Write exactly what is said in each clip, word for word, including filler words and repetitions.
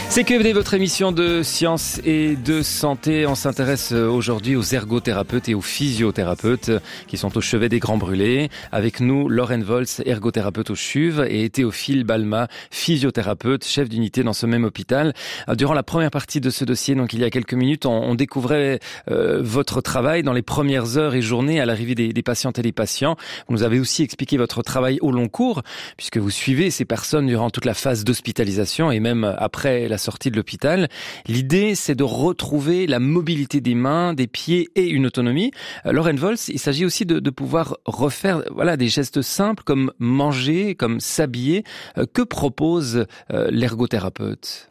C'est Q F D, votre émission de science et de santé. On s'intéresse aujourd'hui aux ergothérapeutes et aux physiothérapeutes qui sont au chevet des Grands Brûlés. Avec nous, Lauren Volz, ergothérapeute au C H U V, et Théophile Balma, physiothérapeute, chef d'unité dans ce même hôpital. Durant la première partie de ce dossier, donc il y a quelques minutes, on, on découvrait euh, votre travail dans les premières heures et journées à l'arrivée des, des patientes et des patients. Vous nous avez aussi expliqué votre travail au long cours, puisque vous suivez ces personnes durant toute la phase d'hospitalisation et même après la sortie de l'hôpital. L'idée, c'est de retrouver la mobilité des mains, des pieds et une autonomie. Euh, Lauren Volz, il s'agit aussi de, de pouvoir refaire voilà, des gestes simples comme manger, comme s'habiller. Euh, que propose euh, l'ergothérapeute ?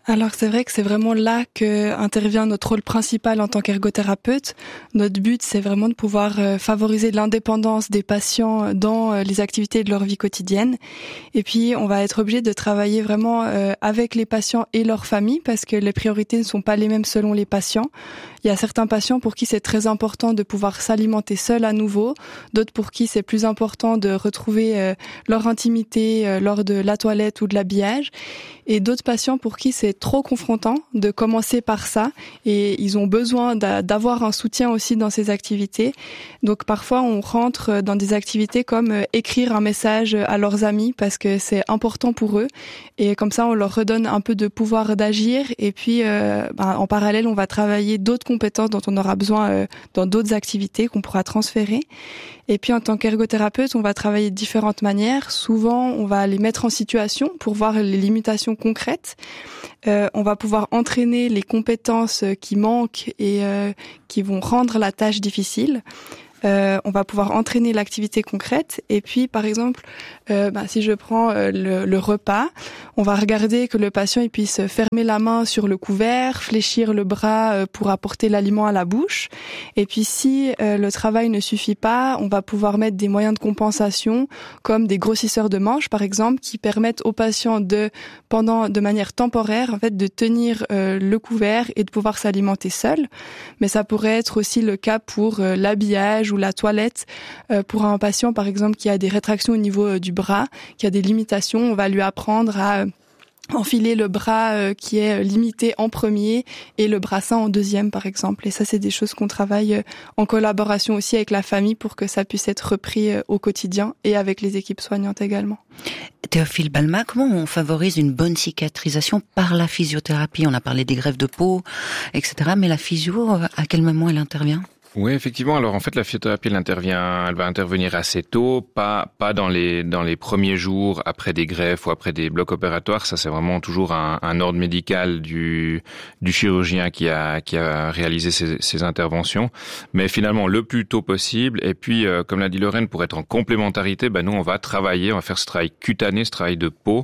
Alors c'est vrai que c'est vraiment là que intervient notre rôle principal en tant qu'ergothérapeute. Notre but, c'est vraiment de pouvoir euh, favoriser l'indépendance des patients dans euh, les activités de leur vie quotidienne. Et puis, on va être obligé de travailler vraiment euh, avec les patients et leurs familles, parce que les priorités ne sont pas les mêmes selon les patients. Il y a certains patients pour qui c'est très important de pouvoir s'alimenter seul à nouveau, d'autres pour qui c'est plus important de retrouver euh, leur intimité euh, lors de la toilette ou de l'habillage, et d'autres patients pour qui c'est trop confrontant de commencer par ça, et ils ont besoin d'a- d'avoir un soutien aussi dans ces activités. Donc parfois on rentre dans des activités comme euh, écrire un message à leurs amis, parce que c'est important pour eux, et comme ça on leur redonne un peu de pouvoir d'agir, et puis euh, ben, en parallèle on va travailler d'autres compétences dont on aura besoin euh, dans d'autres activités qu'on pourra transférer. Et puis en tant qu'ergothérapeute, on va travailler de différentes manières. Souvent, on va les mettre en situation pour voir les limitations concrètes. Euh, on va pouvoir entraîner les compétences qui manquent et euh, qui vont rendre la tâche difficile. Euh, on va pouvoir entraîner l'activité concrète. Et puis, par exemple, euh, bah, si je prends euh, le, le repas, on va regarder que le patient il puisse fermer la main sur le couvert, fléchir le bras euh, pour apporter l'aliment à la bouche. Et puis, si euh, le travail ne suffit pas, on va pouvoir mettre des moyens de compensation, comme des grossisseurs de manches, par exemple, qui permettent aux patients de, pendant, de manière temporaire, en fait, de tenir euh, le couvert et de pouvoir s'alimenter seul. Mais ça pourrait être aussi le cas pour euh, l'habillage ou la toilette. Euh, pour un patient, par exemple, qui a des rétractions au niveau euh, du bras, qui a des limitations, on va lui apprendre à euh, enfiler le bras euh, qui est limité en premier et le brassin en deuxième, par exemple. Et ça, c'est des choses qu'on travaille euh, en collaboration aussi avec la famille pour que ça puisse être repris euh, au quotidien, et avec les équipes soignantes également. Théophile Balma, comment on favorise une bonne cicatrisation par la physiothérapie ? On a parlé des greffes de peau, et cetera. Mais la physio, à quel moment elle intervient ? Oui, effectivement. Alors en fait, la physiothérapie, elle intervient, elle va intervenir assez tôt, pas pas dans les dans les premiers jours après des greffes ou après des blocs opératoires. Ça, c'est vraiment toujours un, un ordre médical du du chirurgien qui a qui a réalisé ces, ces interventions. Mais finalement, le plus tôt possible. Et puis, euh, comme l'a dit Lauren, pour être en complémentarité, ben nous, on va travailler, on va faire ce travail cutané, ce travail de peau,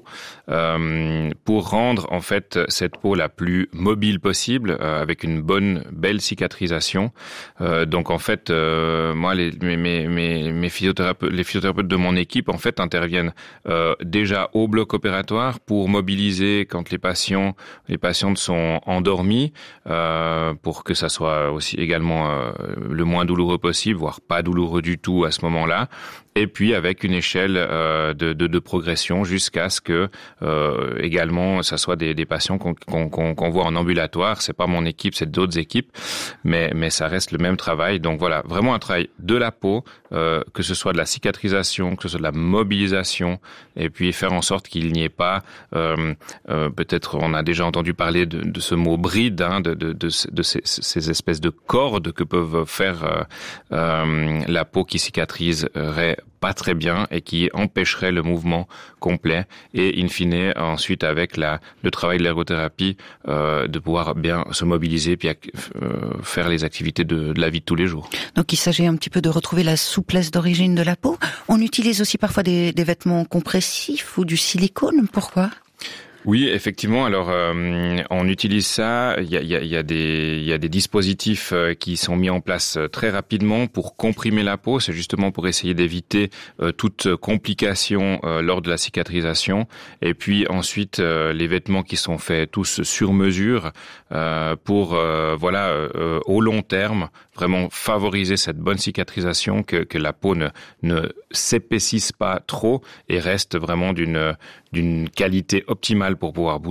euh, pour rendre en fait cette peau la plus mobile possible, euh, avec une bonne belle cicatrisation. Euh, Donc en fait, euh, moi, les, mes, mes, mes physiothérapeutes, les physiothérapeutes de mon équipe, en fait, interviennent euh, déjà au bloc opératoire pour mobiliser quand les patients, les patientes sont endormis, euh, pour que ça soit aussi également euh, le moins douloureux possible, voire pas douloureux du tout à ce moment-là. Et puis avec une échelle euh, de, de, de progression jusqu'à ce que euh, également ça soit des, des patients qu'on, qu'on, qu'on, qu'on voit en ambulatoire. C'est pas mon équipe, c'est d'autres équipes, mais mais ça reste le même travail. Donc voilà, vraiment un travail de la peau, euh, que ce soit de la cicatrisation, que ce soit de la mobilisation, et puis faire en sorte qu'il n'y ait pas, euh, euh, peut-être on a déjà entendu parler de, de ce mot bride, hein, de, de, de, de ces, ces espèces de cordes que peuvent faire euh, euh, la peau qui cicatriserait pas très bien et qui empêcherait le mouvement complet, et in fine ensuite avec la le travail de l'ergothérapie euh, de pouvoir bien se mobiliser puis euh, faire les activités de, de la vie de tous les jours. Donc il s'agit un petit peu de retrouver la souplesse d'origine de la peau. On utilise aussi parfois des, des vêtements compressifs ou du silicone. Pourquoi ? Oui, effectivement. Alors, euh, on utilise ça. Il y a, il y a, il y a des, il y a des dispositifs qui sont mis en place très rapidement pour comprimer la peau. C'est justement pour essayer d'éviter euh, toute complication euh, lors de la cicatrisation. Et puis ensuite, euh, les vêtements qui sont faits tous sur mesure euh, pour, euh, voilà, euh, au long terme, vraiment favoriser cette bonne cicatrisation, que, que la peau ne, ne s'épaississe pas trop et reste vraiment d'une, d'une qualité optimale pour pouvoir bouger.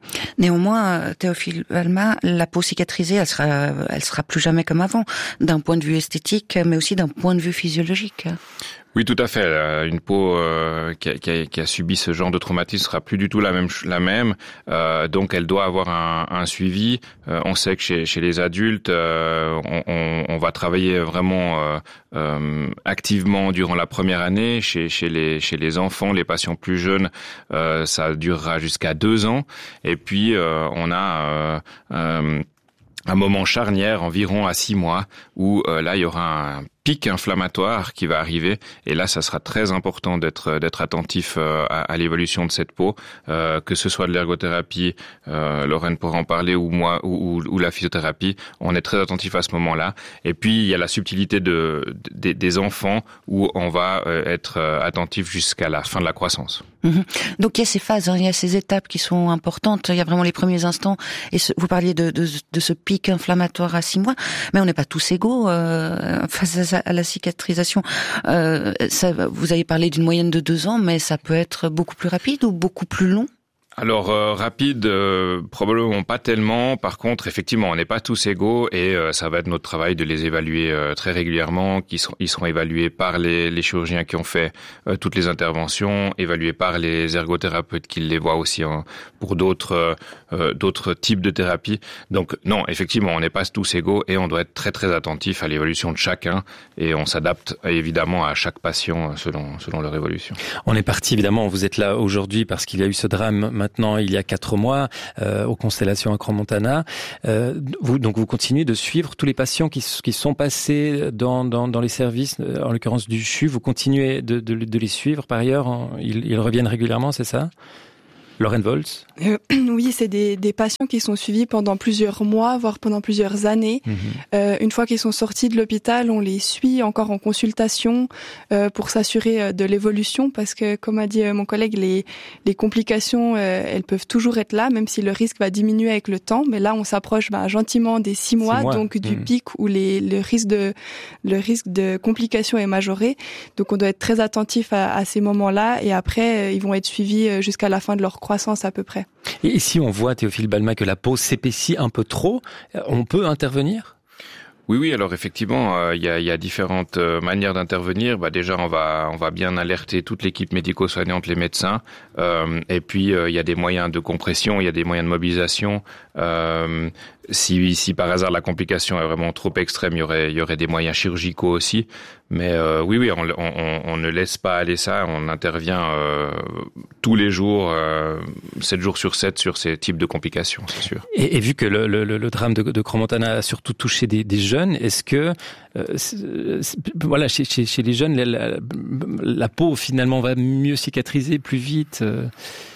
Néanmoins, Théophile Balma, la peau cicatrisée, elle sera, elle sera plus jamais comme avant, d'un point de vue esthétique, mais aussi d'un point de vue physiologique. Oui, tout à fait. Une peau euh, qui, a, qui, a, qui a subi ce genre de traumatisme sera plus du tout la même. La même. Euh, donc, elle doit avoir un, un suivi. Euh, on sait que chez, chez les adultes, euh, on, on, on va travailler vraiment euh, euh, activement durant la première année. Chez, chez, les, chez les enfants, les patients plus jeunes, euh, ça durera jusqu'à deux ans. Et puis, euh, on a euh, euh, un moment charnière, environ à six mois, où euh, là, il y aura un pic inflammatoire qui va arriver, et là ça sera très important d'être d'être attentif euh, à, à l'évolution de cette peau, euh, que ce soit de l'ergothérapie, euh, Lorraine pourra en parler, ou moi, ou, ou, ou la physiothérapie. On est très attentif à ce moment-là. Et puis il y a la subtilité de, de des enfants, où on va euh, être attentif jusqu'à la fin de la croissance. Mmh. Donc il y a ces phases, hein, il y a ces étapes qui sont importantes. Il y a vraiment les premiers instants. Et ce, vous parliez de, de, de ce pic inflammatoire à six mois, mais on n'est pas tous égaux euh, face à, à la cicatrisation. Euh, ça, vous avez parlé d'une moyenne de deux ans, mais ça peut être beaucoup plus rapide ou beaucoup plus long? Alors euh, rapide, euh, probablement pas tellement. Par contre, effectivement, on n'est pas tous égaux, et euh, ça va être notre travail de les évaluer euh, très régulièrement. Qui seront, ils seront évalués par les, les chirurgiens qui ont fait euh, toutes les interventions, évalués par les ergothérapeutes qui les voient aussi hein, pour d'autres euh, d'autres types de thérapies. Donc non, effectivement, on n'est pas tous égaux, et on doit être très très attentif à l'évolution de chacun, et on s'adapte évidemment à chaque patient selon selon leur évolution. On est parti évidemment. Vous êtes là aujourd'hui parce qu'il y a eu ce drame. Maintenant, il y a quatre mois, euh, aux Constellations Acromontana. Euh, vous, donc, vous continuez de suivre tous les patients qui, qui sont passés dans, dans, dans les services, en l'occurrence du C H U. Vous continuez de, de, de les suivre par ailleurs. Ils, ils reviennent régulièrement, c'est ça? Lorraine Volz? euh, Oui, c'est des, des patients qui sont suivis pendant plusieurs mois, voire pendant plusieurs années. Mmh. Euh, une fois qu'ils sont sortis de l'hôpital, on les suit encore en consultation euh, pour s'assurer de l'évolution, parce que, comme a dit mon collègue, les, les complications, euh, elles peuvent toujours être là, même si le risque va diminuer avec le temps. Mais là, on s'approche bah, gentiment des six mois, six mois. donc du mmh. pic où les, le risque de le risque de complications est majoré. Donc, on doit être très attentif à, à ces moments-là, et après, euh, ils vont être suivis jusqu'à la fin de leur croissance à peu près. Et si on voit, Théophile Balma, que la peau s'épaissit un peu trop, on peut intervenir? Oui, oui. Alors effectivement, il euh, y, a, y a différentes euh, manières d'intervenir. Bah déjà, on va, on va bien alerter toute l'équipe médico-soignante, les médecins. Euh, et puis, il euh, y a des moyens de compression, il y a des moyens de mobilisation. Euh, si, si par hasard la complication est vraiment trop extrême, il y aurait, il y aurait des moyens chirurgicaux aussi. Mais euh, oui, oui, on, on, on ne laisse pas aller ça. On intervient euh, tous les jours, euh, sept jours sur sept, sur ces types de complications, c'est sûr. Et, et vu que le, le, le drame de, de Acromontana a surtout touché des, des jeunes, est-ce que, euh, c'est, c'est, voilà, chez, chez, chez les jeunes, la, la, la peau finalement va mieux cicatriser plus vite euh...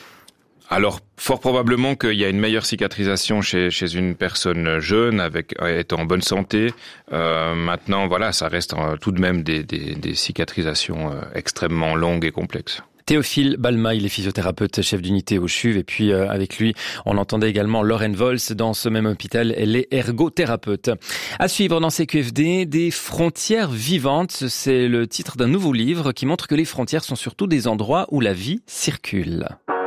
Alors, fort probablement qu'il y a une meilleure cicatrisation chez, chez une personne jeune, avec étant en bonne santé. Euh, maintenant, voilà, ça reste euh, tout de même des, des, des cicatrisations euh, extrêmement longues et complexes. Théophile Balma, il est physiothérapeute, chef d'unité au C H U V, et puis euh, avec lui, on entendait également Lorraine Volz dans ce même hôpital, elle est ergothérapeute. À suivre dans C Q F D, des frontières vivantes, c'est le titre d'un nouveau livre qui montre que les frontières sont surtout des endroits où la vie circule.